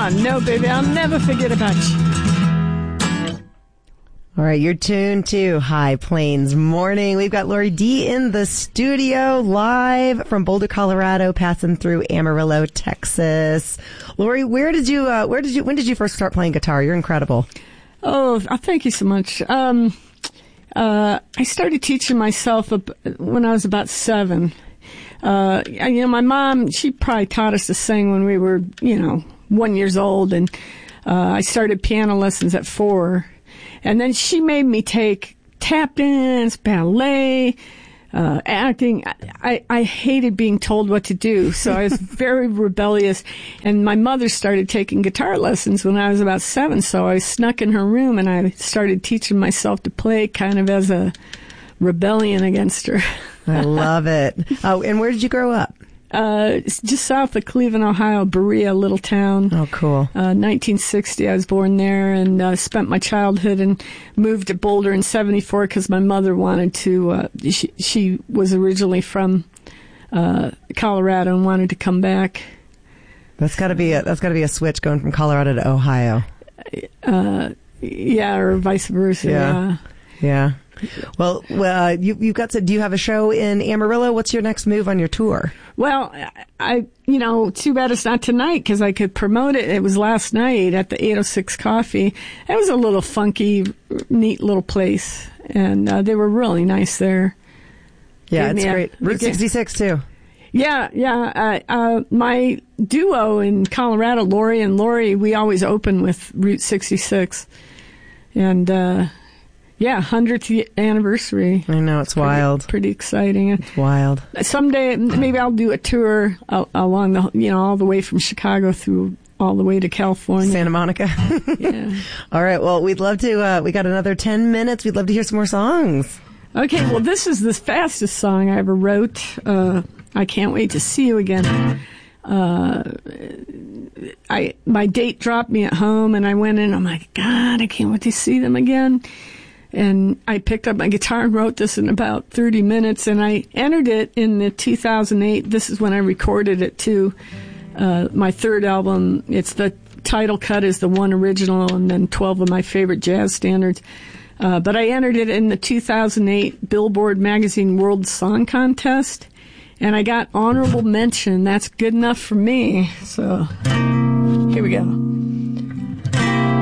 on. No, baby, I'll never forget about you. All right, you're tuned to High Plains Morning. We've got Lori D in the studio, live from Boulder, Colorado, passing through Amarillo, Texas. Lori, when did you first start playing guitar? You're incredible. Oh, thank you so much. I started teaching myself when I was about 7. My mom, she probably taught us to sing when we were, 1 year old, and I started piano lessons at 4. And then she made me take tap dance, ballet, acting. I hated being told what to do, so I was very rebellious. And my mother started taking guitar lessons when I was about 7, so I snuck in her room and I started teaching myself to play kind of as a rebellion against her. I love it. Oh, and where did you grow up? It's just south of Cleveland, Ohio, Berea, little town. Oh, cool. 1960, I was born there and spent my childhood and moved to Boulder in 74 because my mother wanted to, she was originally from Colorado and wanted to come back. That's got to be a switch going from Colorado to Ohio. Yeah, or vice versa. Yeah. Well, you've got do you have a show in Amarillo? What's your next move on your tour? Well, too bad it's not tonight because I could promote it. It was last night at the 806 Coffee. It was a little funky, neat little place, and they were really nice there. Yeah, it's great. Route 66 too. Yeah. My duo in Colorado, Lori and Lori, we always open with Route 66, and. 100th anniversary. I know, it's wild. Pretty exciting. It's wild. Someday, maybe I'll do a tour along all the way from Chicago through all the way to California. Santa Monica. Yeah. All right, well, we'd love to, we got another 10 minutes. We'd love to hear some more songs. Okay, well, this is the fastest song I ever wrote. I Can't Wait to See You Again. My date dropped me at home, and I went in, I'm like, God, I can't wait to see them again. And I picked up my guitar and wrote this in about 30 minutes, and I entered it in the 2008. This is when I recorded it too. My third album. It's the title cut is the one original, and then 12 of my favorite jazz standards. But I entered it in the 2008 Billboard Magazine World Song Contest, and I got honorable mention. That's good enough for me. So here we go.